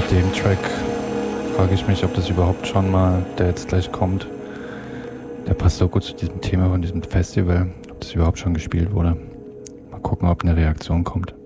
dem Track frage ich mich, ob das überhaupt schon mal, der jetzt gleich kommt, der passt so gut zu diesem Thema von diesem Festival, ob das überhaupt schon gespielt wurde. Mal gucken, ob eine Reaktion kommt.